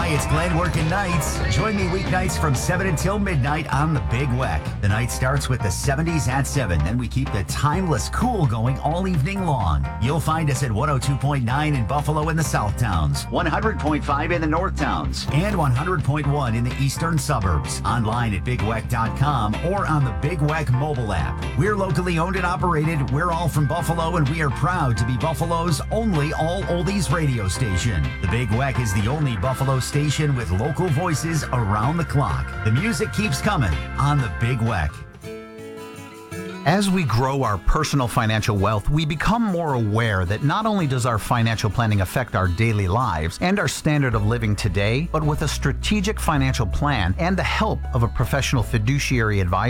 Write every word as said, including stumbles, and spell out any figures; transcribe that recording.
Hi, it's Glenn working nights. Join me weeknights from seven until midnight on The Big Weck. The night starts with the seventies at seven, then we keep the timeless cool going all evening long. You'll find us at one oh two point nine in Buffalo in the South Towns, one hundred point five in the North Towns, and one hundred point one in the eastern suburbs. Online at big weck dot com or on the Big Weck mobile app. We're locally owned and operated. We're all from Buffalo, and we are proud to be Buffalo's only all-oldies radio station. The Big Weck is the only Buffalo station with local voices around the clock. The music keeps coming on the Big Weck. As we grow our personal financial wealth, we become more aware that not only does our financial planning affect our daily lives and our standard of living today, but with a strategic financial plan and the help of a professional fiduciary advisor,